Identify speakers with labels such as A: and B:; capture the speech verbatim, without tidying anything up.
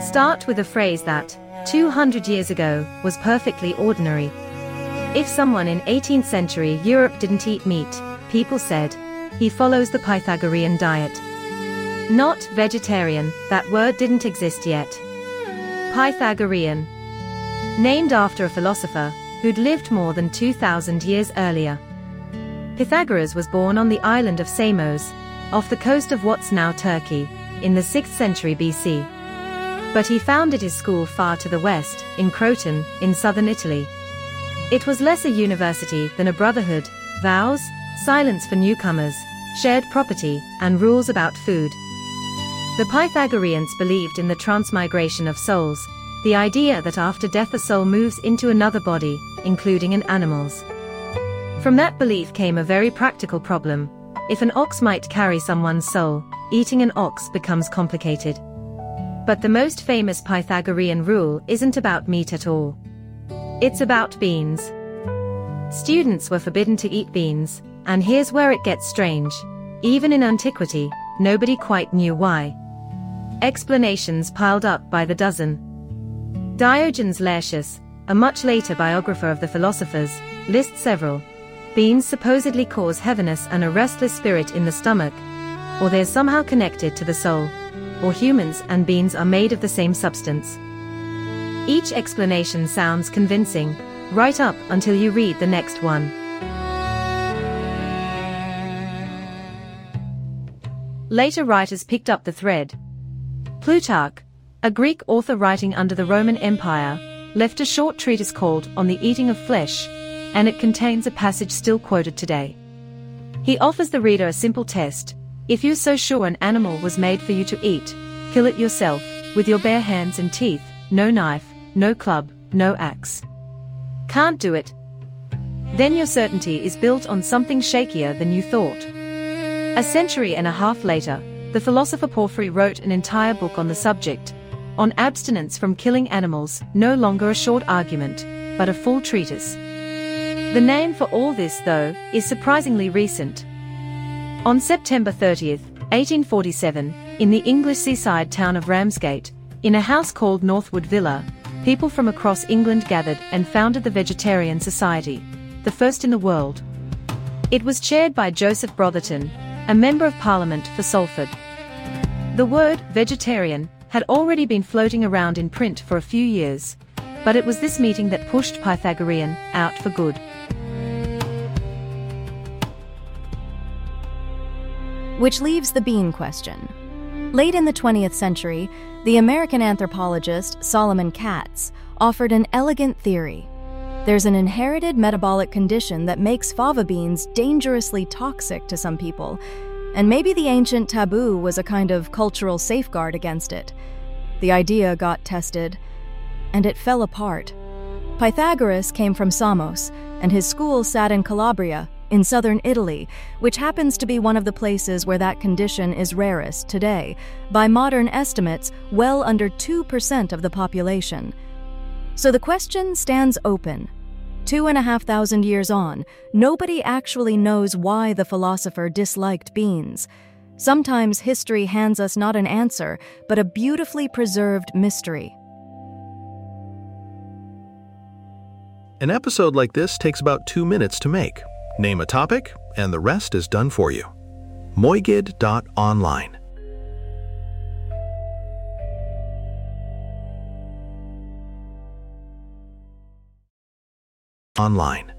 A: Start with a phrase that, two hundred years ago, was perfectly ordinary. If someone in eighteenth century Europe didn't eat meat, people said, he follows the Pythagorean diet. Not vegetarian, that word didn't exist yet. Pythagorean. Named after a philosopher who'd lived more than two thousand years earlier. Pythagoras was born on the island of Samos, off the coast of what's now Turkey, in the sixth century B C. But he founded his school far to the west, in Croton, in southern Italy. It was less a university than a brotherhood, vows, silence for newcomers, shared property, and rules about food. The Pythagoreans believed in the transmigration of souls, the idea that after death a soul moves into another body, including an animal's. From that belief came a very practical problem. If an ox might carry someone's soul, eating an ox becomes complicated. But the most famous Pythagorean rule isn't about meat at all. It's about beans. Students were forbidden to eat beans, and here's where it gets strange. Even in antiquity, nobody quite knew why. Explanations piled up by the dozen. Diogenes Laertius, a much later biographer of the philosophers, lists several. Beans supposedly cause heaviness and a restless spirit in the stomach, or they're somehow connected to the soul, or humans and beans are made of the same substance. Each explanation sounds convincing, right up until you read the next one. Later writers picked up the thread. Plutarch, a Greek author writing under the Roman Empire, left a short treatise called On the Eating of Flesh, and it contains a passage still quoted today. He offers the reader a simple test. If you're so sure an animal was made for you to eat, kill it yourself, with your bare hands and teeth, no knife, no club, no axe. Can't do it? Then your certainty is built on something shakier than you thought. A century and a half later, the philosopher Porphyry wrote an entire book on the subject, on abstinence from killing animals, no longer a short argument, but a full treatise. The name for all this, though, is surprisingly recent. On September thirtieth, eighteen forty-seven, in the English seaside town of Ramsgate, in a house called Northwood Villa, people from across England gathered and founded the Vegetarian Society, the first in the world. It was chaired by Joseph Brotherton, a Member of Parliament for Salford. The word vegetarian had already been floating around in print for a few years, but it was this meeting that pushed Pythagorean out for good.
B: Which leaves the bean question. Late in the twentieth century, the American anthropologist Solomon Katz offered an elegant theory. There's an inherited metabolic condition that makes fava beans dangerously toxic to some people, and maybe the ancient taboo was a kind of cultural safeguard against it. The idea got tested, and it fell apart. Pythagoras came from Samos, and his school sat in Calabria, in southern Italy, which happens to be one of the places where that condition is rarest today, by modern estimates, well under two percent of the population. So the question stands open. Two and a half thousand years on, nobody actually knows why the philosopher disliked beans. Sometimes history hands us not an answer, but a beautifully preserved mystery.
C: An episode like this takes about two minutes to make. Name a topic, and the rest is done for you. moigid dot online. Online.